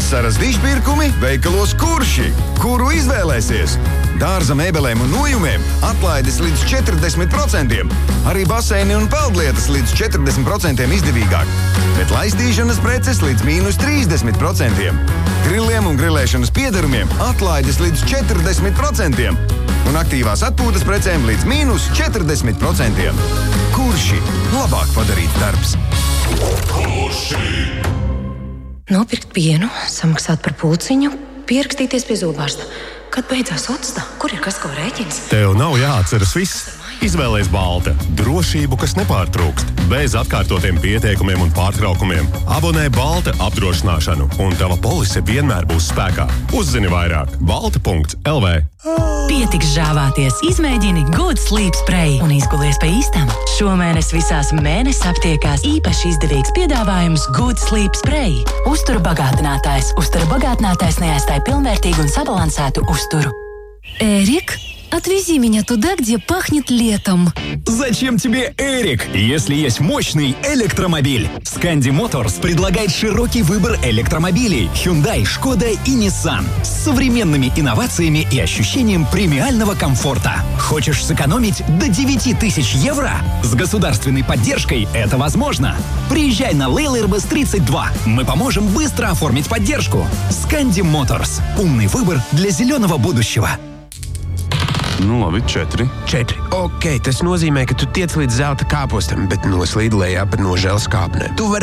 Vasaras dižpirkumi veikalos Kurši, kuru izvēlēsies. Dārza mēbelēm un nojumiem atlaides līdz 40%. Arī baseini un peldlietas līdz 40% izdevīgāk. Bet laistīšanas preces līdz -30%. Grilliem un grilēšanas piedarumiem atlaides līdz 40%. Un aktīvās atpūtas precēm līdz -40%. Kurši labāk padarīt darbs? Kurši! Nopirkt pienu, samaksāt par pulciņu, pierakstīties pie zobārsta. Kad beidzās otsta? Kur ir Kasko rēķins? Tev nav jāatceras viss. Izvēlies Balta. Drošību, kas nepārtrūkst. Bez atkārtotiem pieteikumiem un pārtraukumiem. Abonē Balta apdrošināšanu, un tava polise vienmēr būs spēkā. Uzzini vairāk balta.lv. Pietiks žāvāties. Izmēģini Good Sleep Spray un izgulies pa īstam. Šomēnes visās mēnesis aptiekās īpaši izdevīgs piedāvājums Good Sleep Spray. Uzturu bagātinātājs. Uzturu bagātinātājs neaizstāja pilnvērtīgu un sabalansētu uzturu. Эрик, отвези меня туда, где пахнет летом. Зачем тебе Эрик, если есть мощный электромобиль? Scandi Motors предлагает широкий выбор электромобилей Hyundai, Skoda и Nissan с современными инновациями и ощущением премиального комфорта. Хочешь сэкономить до 9000 евро? С государственной поддержкой это возможно. Приезжай на Лейл Airbus 32. Мы поможем быстро оформить поддержку. Scandi Motors. Умный выбор для зеленого будущего. Nu, labi, 4. Ok, tas nozīmē, ka tu tiec līdz zelta kāpostam, bet noslīd lejā pa nožēlas kāpnēm. Tu vari